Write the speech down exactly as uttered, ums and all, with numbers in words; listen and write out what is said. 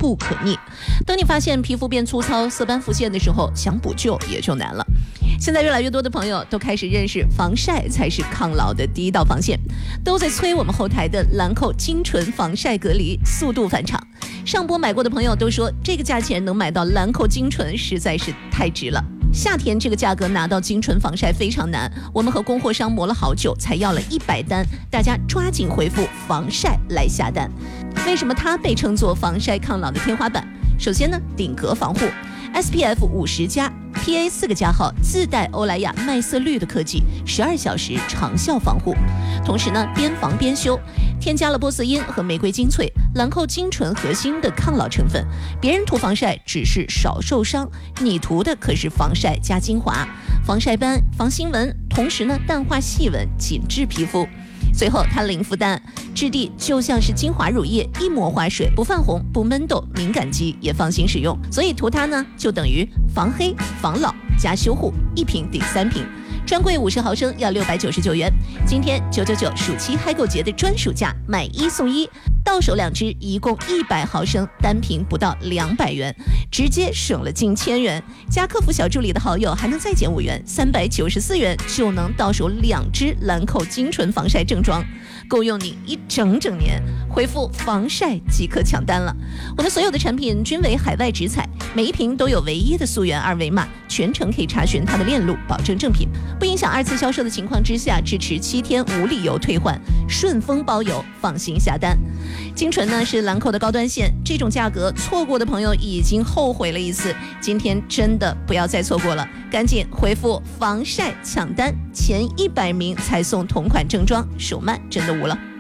不可逆。当你发现皮肤变粗糙、色斑浮现的时候，想补救也就难了。现在越来越多的朋友都开始认识防晒才是抗老的第一道防线，都在催我们后台的兰蔻精纯防晒隔离速度返场。上播买过的朋友都说，这个价钱能买到兰蔻精纯实在是太值了。夏天这个价格拿到精纯防晒非常难，我们和供货商磨了好久才要了一百单，大家抓紧回复防晒来下单。为什么它被称作防晒抗老的天花板？首先呢，顶格防护 S P F 五十加 P A 四个加号，自带欧莱雅麦色绿的科技，十二小时长效防护。同时呢，边防边修，添加了波色因和玫瑰精粹、兰蔻精纯核心的抗老成分。别人涂防晒只是少受伤，你涂的可是防晒加精华，防晒斑、防新纹，同时呢，淡化细纹，紧致皮肤。最后它零负担，质地就像是精华乳液，一抹化水，不泛红不闷痘，敏感肌也放心使用。所以涂它呢，就等于防黑防老加修护，一瓶顶三瓶。专柜五十毫升要六百九十九元，今天九九九暑期嗨购节的专属价，买一送一，到手两支，一共一百毫升，单瓶不到两百元，直接省了近千元。加客服小助理的好友还能再减五元，三百九十四元就能到手两支兰蔻精纯防晒正装，够用你一整整年。回复防晒即可抢单了。我们所有的产品均为海外直采，每一瓶都有唯一的溯源二维码，全程可以查询它的链路，保证正品，不影响二次销售的情况之下，支持七天无理由退换，顺丰包邮，放心下单。精纯呢是兰蔻的高端线，这种价格错过的朋友已经后悔了一次，今天真的不要再错过了，赶紧回复防晒抢单，前一百名才送同款正装，手慢真的无了。